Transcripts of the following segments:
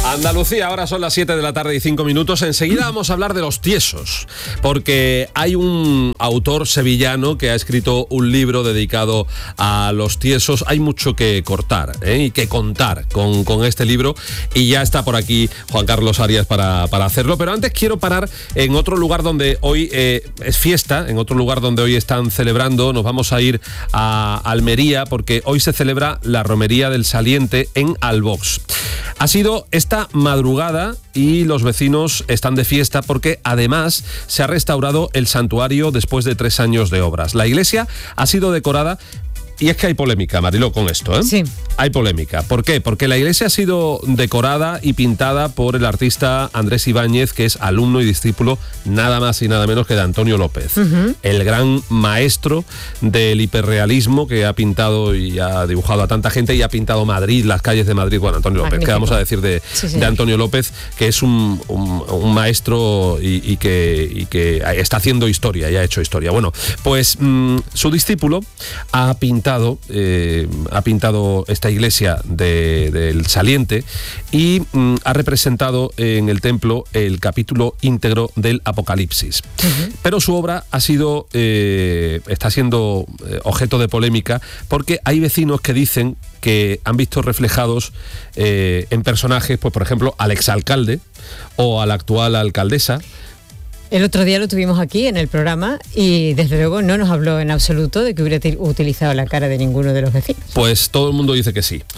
Andalucía, ahora son las 7 de la tarde y 5 minutos. Enseguida vamos a hablar de los tiesos, porque hay un autor sevillano que ha escrito un libro dedicado a los tiesos. Hay mucho que cortar y que contar con este libro, y ya está por aquí Juan Carlos Arias para hacerlo. Pero antes quiero parar en otro lugar donde hoy es fiesta, en otro lugar donde hoy están celebrando. Nos vamos a ir a Almería, porque hoy se celebra la romería del Saliente en Albox. Ha sido esta madrugada y los vecinos están de fiesta porque además se ha restaurado el santuario después de 3 años de obras. La iglesia ha sido decorada. Y es que hay polémica, Mariló, con esto, ¿eh? Sí. Hay polémica. ¿Por qué? Porque la iglesia ha sido decorada y pintada por el artista Andrés Ibáñez, que es alumno y discípulo nada más y nada menos que de Antonio López, el gran maestro del hiperrealismo, que ha pintado y ha dibujado a tanta gente y ha pintado Madrid, las calles de Madrid. Bueno, Antonio López, Magnífico. ¿qué vamos a decir de Antonio López? Que es un maestro y que está haciendo historia y ha hecho historia. Bueno, pues su discípulo ha pintado esta iglesia del Saliente y ha representado en el templo el capítulo íntegro del Apocalipsis. Pero su obra está siendo objeto de polémica porque hay vecinos que dicen que han visto reflejados en personajes, pues por ejemplo, al exalcalde o a la actual alcaldesa. El otro día lo tuvimos aquí en el programa y desde luego no nos habló en absoluto de que hubiera utilizado la cara de ninguno de los vecinos. Pues todo el mundo dice que sí.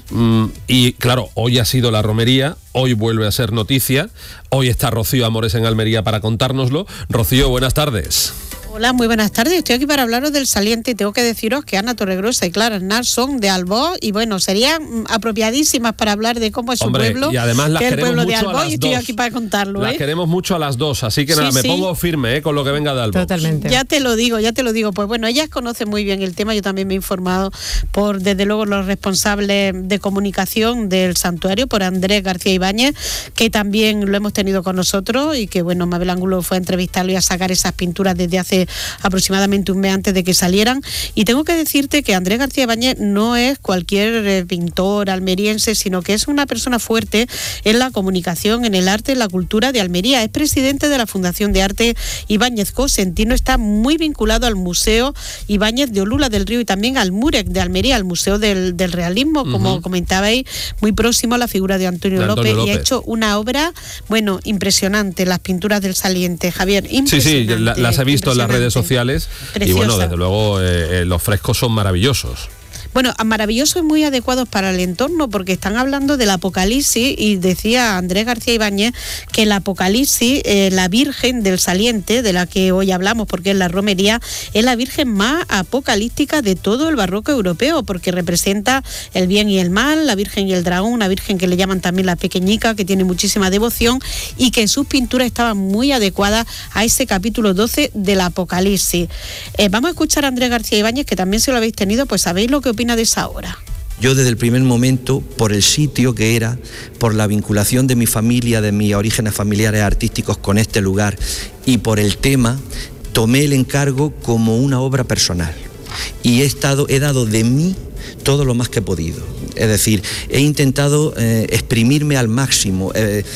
Y claro, hoy ha sido la romería, hoy vuelve a ser noticia, hoy está Rocío Amores en Almería para contárnoslo. Rocío, buenas tardes. Hola, muy buenas tardes. Estoy aquí para hablaros del Saliente y tengo que deciros que Ana Torregrosa y Clara Aznar son de Albox y bueno, serían apropiadísimas para hablar de cómo es su pueblo, y además las que es el queremos pueblo de mucho Albox, a las y estoy dos. aquí para contarlo. Las queremos mucho a las dos, así que Sí, nada, me sí. pongo firme con lo que venga de Albox. Totalmente. Ya te lo digo. Pues bueno, ellas conocen muy bien el tema. Yo también me he informado por, desde luego, los responsables de comunicación del santuario, por Andrés García Ibáñez, que también lo hemos tenido con nosotros y que bueno, Mabel Ángulo fue a entrevistarlo y a sacar esas pinturas desde hace aproximadamente un mes antes de que salieran. Y tengo que decirte que Andrés García Ibáñez no es cualquier pintor almeriense, sino que es una persona fuerte en la comunicación, en el arte, en la cultura de Almería. Es presidente de la Fundación de Arte Ibáñez Cosentino, está muy vinculado al Museo Ibáñez de Olula del Río y también al MUREC de Almería, al Museo del Realismo, como comentabais, muy próximo a la figura de Antonio López, y ha hecho una obra, bueno, impresionante, las pinturas del Saliente, Javier, impresionante. Sí, las he visto en las redes sociales. Preciosa. Y bueno, desde luego los frescos son maravillosos. Bueno, maravillosos y muy adecuados para el entorno, porque están hablando del Apocalipsis y decía Andrés García Ibáñez que el Apocalipsis, la Virgen del Saliente, de la que hoy hablamos porque es la romería, es la Virgen más apocalíptica de todo el barroco europeo, porque representa el bien y el mal, la Virgen y el dragón, una Virgen que le llaman también la Pequeñica, que tiene muchísima devoción y que sus pinturas estaban muy adecuadas a ese capítulo 12 del Apocalipsis. Vamos a escuchar a Andrés García Ibáñez, que también se lo habéis tenido, pues sabéis lo que opina de esa obra. Yo desde el primer momento, por el sitio que era, por la vinculación de mi familia, de mis orígenes familiares artísticos con este lugar y por el tema, tomé el encargo como una obra personal y he dado de mí todo lo más que he podido. Es decir, he intentado exprimirme al máximo,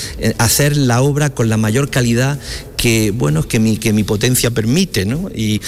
hacer la obra con la mayor calidad que mi potencia permite, ¿no? Y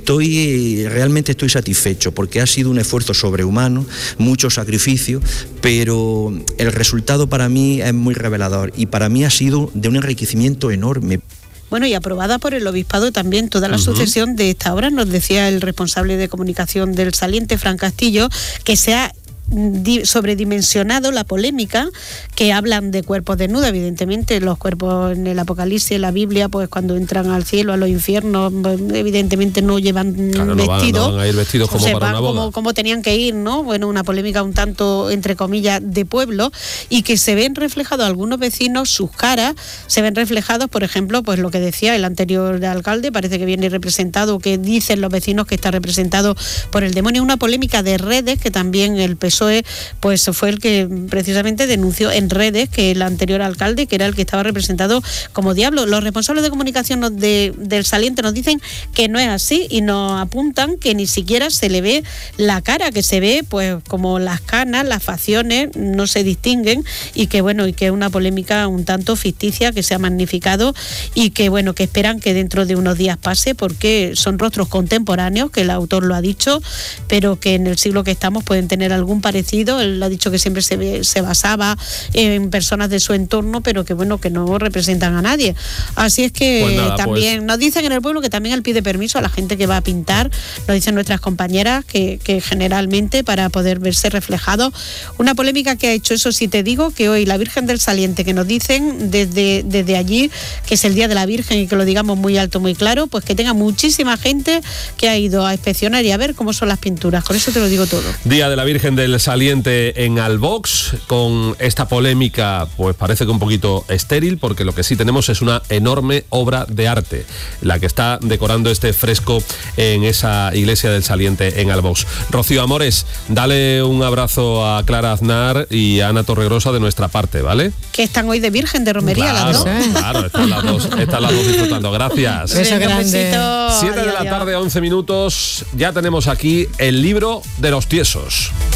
realmente estoy satisfecho porque ha sido un esfuerzo sobrehumano, mucho sacrificio, pero el resultado para mí es muy revelador y para mí ha sido de un enriquecimiento enorme. Bueno, y aprobada por el Obispado también toda la sucesión de esta obra, nos decía el responsable de comunicación del Saliente, Fran Castillo, que se ha sobredimensionado la polémica, que hablan de cuerpos desnudos. Evidentemente los cuerpos en el Apocalipsis, en la Biblia, pues cuando entran al cielo, a los infiernos, evidentemente no llevan vestidos. No van a ir vestidos como para una boda. Como tenían que ir, ¿no? Bueno, una polémica un tanto, entre comillas, de pueblo, y que se ven reflejados algunos vecinos, sus caras, se ven reflejados, por ejemplo, pues lo que decía el anterior alcalde, parece que viene representado, que dicen los vecinos que está representado por el demonio. Una polémica de redes que también el PSOE PSOE, pues fue el que precisamente denunció en redes que el anterior alcalde, que era el que estaba representado como diablo. Los responsables de comunicación del Saliente nos dicen que no es así y nos apuntan que ni siquiera se le ve la cara, que se ve pues como las canas, las facciones no se distinguen, y que bueno, y que es una polémica un tanto ficticia que se ha magnificado, y que bueno, que esperan que dentro de unos días pase, porque son rostros contemporáneos, que el autor lo ha dicho, pero que en el siglo que estamos pueden tener algún parecido. Él ha dicho que siempre se basaba en personas de su entorno, pero que bueno, que no representan a nadie. Así es que pues nada, también pues... nos dicen en el pueblo que también él pide permiso a la gente que va a pintar, nos dicen nuestras compañeras que generalmente para poder verse reflejado. Una polémica que ha hecho, eso sí te digo, que hoy la Virgen del Saliente, que nos dicen desde allí que es el Día de la Virgen, y que lo digamos muy alto, muy claro, pues que tenga muchísima gente que ha ido a inspeccionar y a ver cómo son las pinturas. Con eso te lo digo todo. Día de la Virgen del Saliente en Albox, con esta polémica, pues parece que un poquito estéril, porque lo que sí tenemos es una enorme obra de arte, la que está decorando este fresco en esa iglesia del Saliente en Albox. Rocío Amores, dale un abrazo a Clara Aznar y a Ana Torregrosa de nuestra parte, ¿vale? Que están hoy de Virgen, de romería, claro, las dos. Claro, están las dos disfrutando. Gracias. Beso grande. 7 de la tarde, 11 minutos. Ya tenemos aquí el libro de los tiesos.